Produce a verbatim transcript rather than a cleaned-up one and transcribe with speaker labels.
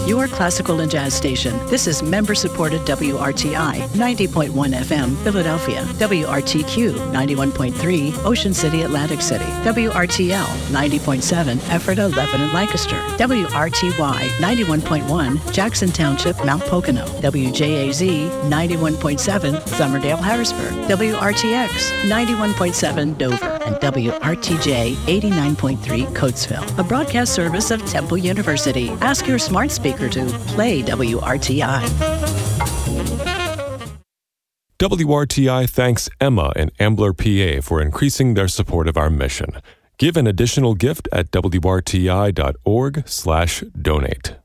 Speaker 1: your classical and jazz station. This is member-supported W R T I, ninety point one F M, Philadelphia. W R T Q, ninety-one point three, Ocean City, Atlantic City. W R T L, ninety point seven, Ephrata, Lebanon, Lancaster. W R T Y, ninety-one point one, Jackson Township, Mount Pocono. W J A Z, ninety-one point seven, Somerdale, Harrisburg. W R T X, ninety-one point seven, Dover. And W R T J, eighty-nine point three, Coatesville. A broadcast service of Temple University. Ask your smart speaker to play W R T I.
Speaker 2: W R T I thanks Emma in Ambler, P A for increasing their support of our mission. Give an additional gift at W R T I dot org slash donate.